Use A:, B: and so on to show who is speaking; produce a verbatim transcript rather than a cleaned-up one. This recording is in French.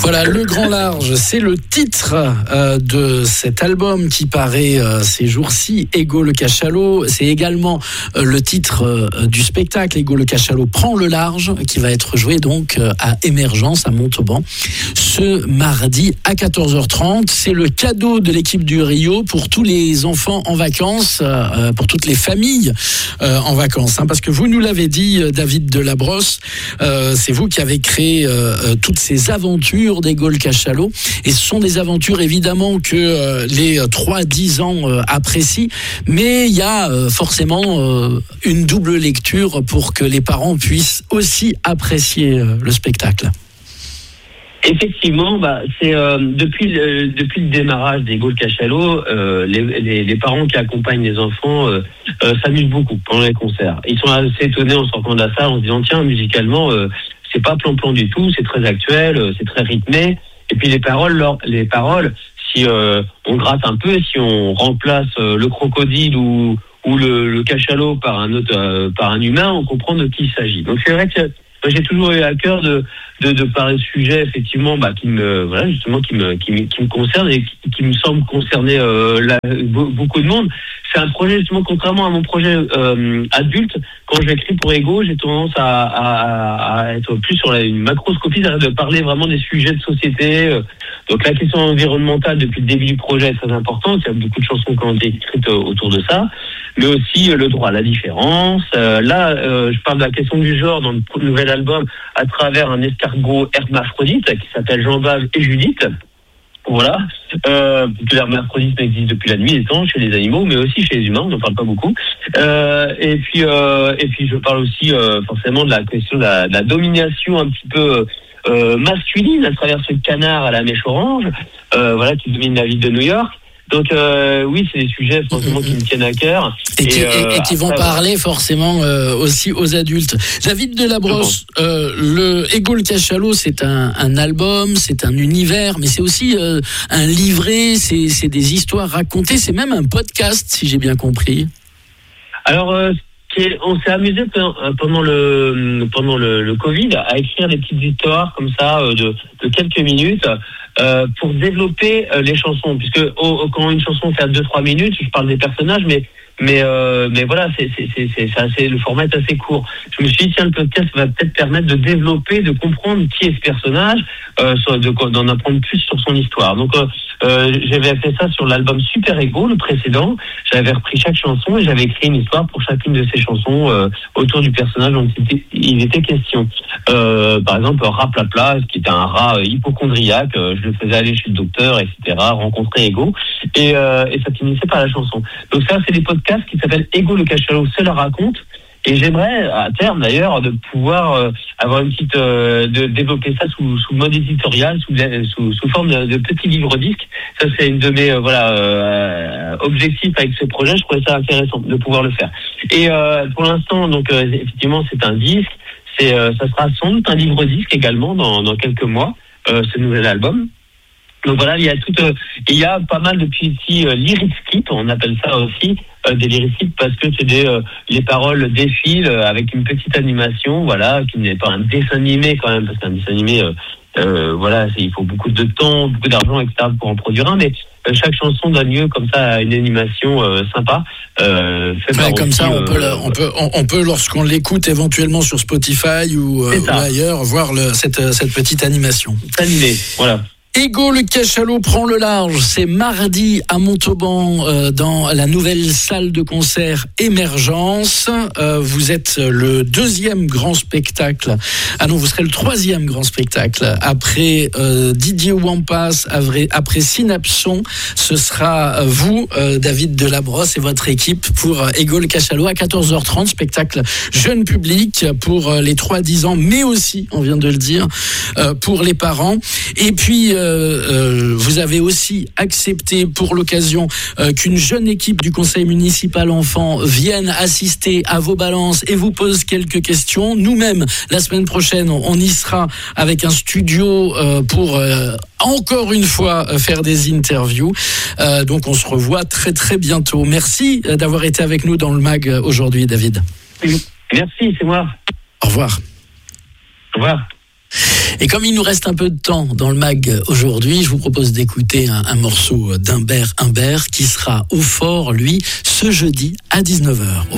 A: Voilà, Le Grand Large, c'est le titre euh, de cet album qui paraît euh, ces jours-ci, Ego le Cachalot. C'est également euh, le titre euh, du spectacle Ego le Cachalot prend le large, qui va être joué donc euh, à Émergence, à Montauban, ce mardi à quatorze heures trente. C'est le cadeau de l'équipe du Rio pour tous les enfants en vacances, euh, pour toutes les familles euh, en vacances. Hein, parce que vous nous l'avez dit, David Delabrosse, euh, c'est vous qui avez créé euh, toutes ces aventures d'Ego le Cachalot. Et ce sont des aventures évidemment que euh, les trois à dix ans euh, apprécient, mais il y a euh, forcément euh, une double lecture pour que les parents puissent aussi apprécier euh, le spectacle.
B: Effectivement, bah, c'est euh, depuis le, depuis le démarrage d'Ego le Cachalot, euh, les, les, les parents qui accompagnent les enfants euh, euh, s'amusent beaucoup pendant les concerts. Ils sont assez étonnés en sortant de la salle en se disant tiens, musicalement euh, c'est pas plan-plan du tout, c'est très actuel, euh, c'est très rythmé. Et puis les paroles, leur, les paroles, si euh, on gratte un peu, si on remplace euh, le crocodile ou ou le, le cachalot par un autre, euh, par un humain, on comprend de qui il s'agit. Donc c'est vrai que moi, j'ai toujours eu à cœur de de, de parler de sujets effectivement, bah, qui me voilà justement qui me qui me, qui me concerne et qui, qui me semble concerner euh, la, beaucoup de monde. C'est un projet justement, contrairement à mon projet euh, adulte, quand je l'écris pour Ego, j'ai tendance à, à, à être plus sur la, une macroscopie, de parler vraiment des sujets de société. Donc la question environnementale depuis le début du projet est très importante. Il y a beaucoup de chansons qui ont été écrites autour de ça, mais aussi le droit à la différence. Euh, là, euh, je parle de la question du genre dans le nouvel album à travers un escargot hermaphrodite qui s'appelle Jean-Baptiste et Judith. Voilà, euh, l'hermaphrodisme existe depuis la nuit des temps chez les animaux, mais aussi chez les humains, on n'en parle pas beaucoup. Euh, et puis, euh, et puis, je parle aussi euh, forcément de la question de la, de la domination un petit peu euh, masculine à travers ce canard à la mèche orange, euh, voilà, qui domine la ville de New York. Donc euh, oui, c'est des sujets forcément qui me tiennent à cœur.
A: Et qui,
B: et, euh,
A: et, et qui vont
B: après,
A: parler forcément euh, aussi aux adultes. David Delabrosse, euh, le Ego le Cachalot, c'est un, un album, c'est un univers, mais c'est aussi euh, un livret, c'est, c'est des histoires racontées, c'est même un podcast, si j'ai bien compris.
B: Alors, euh, on s'est amusé pendant le pendant le, le Covid à écrire des petites histoires comme ça de, de quelques minutes. Euh, pour développer euh, les chansons, puisque oh, quand une chanson fait deux trois minutes, je parle des personnages, mais mais euh, mais voilà, c'est c'est c'est c'est assez, le format est assez court. Je me suis dit tiens, le podcast va peut-être permettre de développer, de comprendre qui est ce personnage, euh, de, d'en apprendre plus sur son histoire. Donc euh, euh, j'avais fait ça sur l'album Super Ego, le précédent. J'avais repris chaque chanson et j'avais écrit une histoire pour chacune de ces chansons euh, autour du personnage dont il était, il était question. Euh, par exemple, Raplapla, qui était un rat hypochondriaque, euh, je le faisais aller chez le docteur, et cetera, rencontrer Ego, et, euh, et ça finissait par la chanson. Donc ça, c'est des podcasts qui s'appellent Ego le Cachalot se la raconte, et j'aimerais, à terme d'ailleurs, de pouvoir euh, avoir une petite, euh, de développer ça sous, sous mode éditorial, sous, sous, sous forme de, de petits livres-disques. Ça, c'est une de mes euh, voilà euh, objectifs avec ce projet. Je trouvais ça intéressant de pouvoir le faire. Et euh, pour l'instant, donc euh, effectivement, c'est un disque. C'est, euh, ça sera sans doute un livre-disque également dans, dans quelques mois, euh, ce nouvel album. Donc voilà, il y a tout, euh, il y a pas mal de petits euh, lyric clips, on appelle ça aussi euh, des lyric clips parce que c'est des euh, les paroles défilent euh, avec une petite animation, voilà, qui n'est pas un dessin animé quand même, parce qu'un dessin animé, euh, euh, voilà, c'est, il faut beaucoup de temps, beaucoup d'argent, et cetera pour en produire un, mais euh, chaque chanson donne lieu comme ça à une animation euh, sympa. Euh,
A: ouais, comme
B: aussi,
A: ça, on,
B: euh,
A: peut, on peut, on, on peut, lorsqu'on l'écoute éventuellement sur Spotify ou, euh, ou ailleurs, voir le, cette, cette petite animation.
B: Animé, voilà.
A: Ego le Cachalot prend le large, c'est mardi à Montauban euh, dans la nouvelle salle de concert Émergence. Euh, vous êtes le deuxième grand spectacle, ah non vous serez le troisième grand spectacle après euh, Didier Wampas, après, après Synapson, ce sera vous euh, David Delabrosse et votre équipe pour euh, Ego le Cachalot à quatorze heures trente, spectacle jeune public pour euh, les trois à dix ans, mais aussi, on vient de le dire, euh, pour les parents. Et puis euh, Euh, vous avez aussi accepté pour l'occasion euh, qu'une jeune équipe du conseil municipal enfant vienne assister à vos balances et vous pose quelques questions. Nous-mêmes, la semaine prochaine, on y sera avec un studio euh, pour euh, encore une fois faire des interviews. Euh, donc on se revoit très très bientôt. Merci d'avoir été avec nous dans le mag aujourd'hui, David.
B: Merci, c'est moi.
A: Au revoir.
B: Au revoir.
A: Et comme il nous reste un peu de temps dans le mag aujourd'hui, je vous propose d'écouter un, un morceau d'Humbert Humbert qui sera au Fort, lui, ce jeudi à dix-neuf heures.